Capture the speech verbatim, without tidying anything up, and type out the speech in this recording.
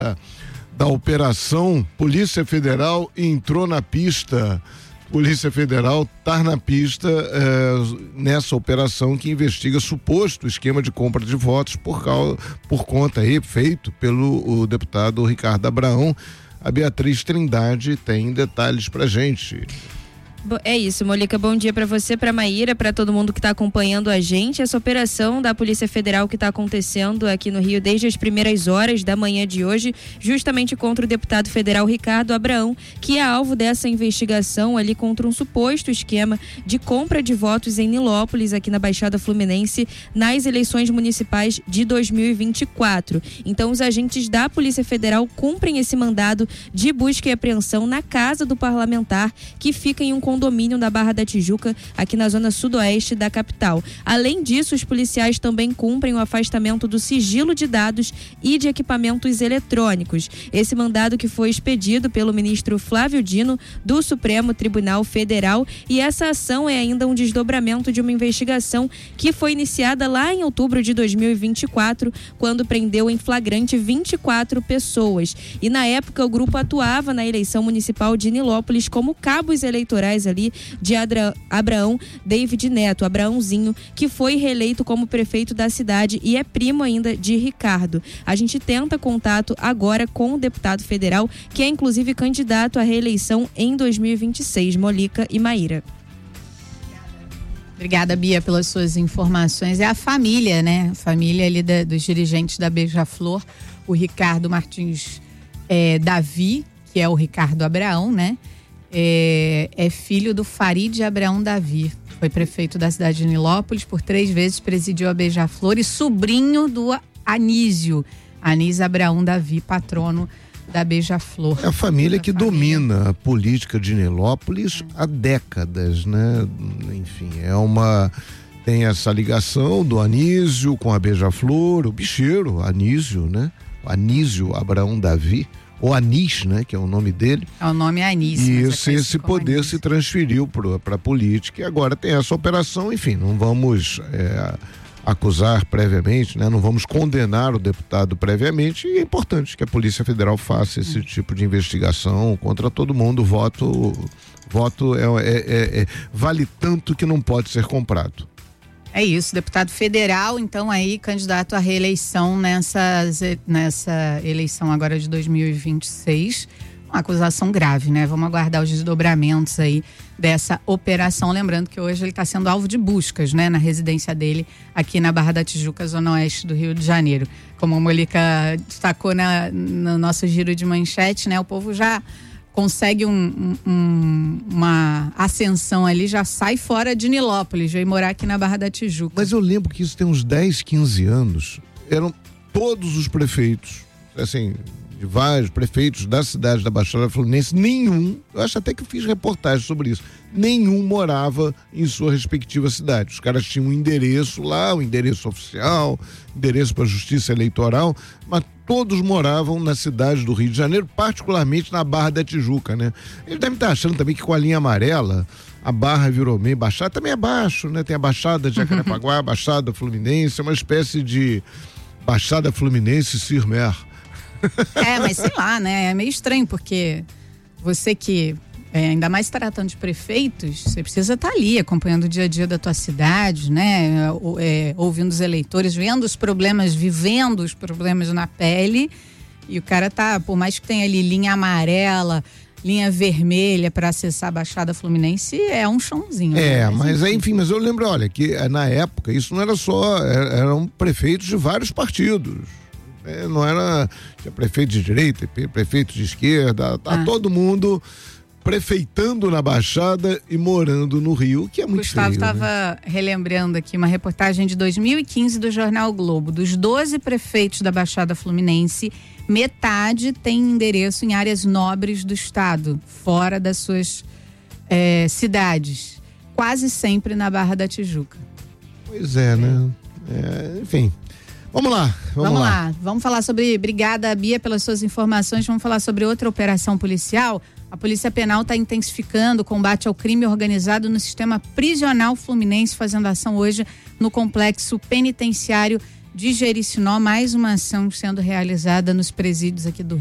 da operação, Polícia Federal entrou na pista. Polícia Federal está na pista eh, nessa operação que investiga suposto esquema de compra de votos por, causa, por conta aí feito pelo o deputado Ricardo Abraão. A Beatriz Trindade tem detalhes pra gente. É isso, Molica, bom dia para você, para Maíra, para todo mundo que está acompanhando a gente. Essa operação da Polícia Federal que está acontecendo aqui no Rio desde as primeiras horas da manhã de hoje, justamente contra o deputado federal Ricardo Abraão, que é alvo dessa investigação ali contra um suposto esquema de compra de votos em Nilópolis, aqui na Baixada Fluminense, nas eleições municipais de dois mil e vinte e quatro. Então, os agentes da Polícia Federal cumprem esse mandado de busca e apreensão na casa do parlamentar, que fica em um condomínio da Barra da Tijuca, aqui na zona sudoeste da capital. Além disso, os policiais também cumprem o afastamento do sigilo de dados e de equipamentos eletrônicos. Esse mandado que foi expedido pelo ministro Flávio Dino, do Supremo Tribunal Federal, e essa ação é ainda um desdobramento de uma investigação que foi iniciada lá em outubro de dois mil e vinte e quatro, quando prendeu em flagrante vinte e quatro pessoas. E na época o grupo atuava na eleição municipal de Nilópolis como cabos eleitorais ali de Adra, Abraão David Neto, Abraãozinho, que foi reeleito como prefeito da cidade e é primo ainda de Ricardo. A gente tenta contato agora com o deputado federal, que é inclusive candidato à reeleição em dois mil e vinte e seis, Molica e Maíra. Obrigada, Bia, pelas suas informações. É a família, né? A família ali da, dos dirigentes da Beija-Flor, o Ricardo Martins é, Davi, que é o Ricardo Abraão, né? É, é filho do Farid Abraão Davi, foi prefeito da cidade de Nilópolis, por três vezes presidiu a Beija-Flor e sobrinho do Anísio, Anísio Abraão Davi, patrono da Beija-Flor. É a família que família. domina a política de Nilópolis há décadas, né? Enfim, é uma... tem essa ligação do Anísio com a Beija-Flor, o bicheiro, Anísio, né? Anísio Abraão Davi, ou Anis, né, que é o nome dele. É o nome Anis. E esse, esse poder Anis se transferiu para a política e agora tem essa operação, enfim, não vamos é, acusar previamente, né, não vamos condenar o deputado previamente, e é importante que a Polícia Federal faça esse hum. tipo de investigação contra todo mundo. O voto, voto é, é, é, é, vale tanto que não pode ser comprado. É isso, deputado federal, então aí candidato à reeleição nessa, nessa eleição agora de dois mil e vinte e seis. Uma acusação grave, né? Vamos aguardar os desdobramentos aí dessa operação. Lembrando que hoje ele está sendo alvo de buscas, né? Na residência dele aqui na Barra da Tijuca, zona oeste do Rio de Janeiro. Como a Molica destacou na, no nosso giro de manchete, né? O povo já consegue um, um, uma ascensão ali, já sai fora de Nilópolis, veio morar aqui na Barra da Tijuca. Mas eu lembro que isso tem uns dez, quinze anos, eram todos os prefeitos, assim, de vários prefeitos da cidade da Baixada Fluminense, nenhum, eu acho até que eu fiz reportagem sobre isso, nenhum morava em sua respectiva cidade. Os caras tinham um endereço lá, um endereço oficial, endereço para a Justiça Eleitoral, mas todos moravam na cidade do Rio de Janeiro, particularmente na Barra da Tijuca, né? Eles devem estar achando também que com a linha amarela a Barra virou meio Baixada, também é baixo, né? Tem a Baixada de Jacarepaguá, a Baixada Fluminense, é uma espécie de Baixada Fluminense Cirmer. É, mas sei lá, né? É meio estranho, porque você que, é, ainda mais tratando de prefeitos, você precisa estar ali acompanhando o dia a dia da tua cidade, né? É, ouvindo os eleitores, vendo os problemas, vivendo os problemas na pele. E o cara tá, por mais que tenha ali linha amarela, linha vermelha para acessar a Baixada Fluminense, é um chãozinho. É, né? mas, mas enfim, mas eu lembro, olha, que na época isso não era só, eram prefeitos de vários partidos. É, não era, tinha prefeito de direita, prefeito de esquerda, tá ah. todo mundo prefeitando na Baixada e morando no Rio, que é muito Gustavo feio. Gustavo estava né? relembrando aqui uma reportagem de dois mil e quinze do Jornal o Globo. Dos doze prefeitos da Baixada Fluminense, metade tem endereço em áreas nobres do estado, fora das suas é, cidades. Quase sempre na Barra da Tijuca. Pois é, né? É, enfim. Vamos lá, vamos, vamos lá. lá. Vamos falar sobre, obrigada Bia pelas suas informações, vamos falar sobre outra operação policial. A Polícia Penal está intensificando o combate ao crime organizado no sistema prisional fluminense, fazendo ação hoje no complexo penitenciário de Jericinó, mais uma ação sendo realizada nos presídios aqui do Rio.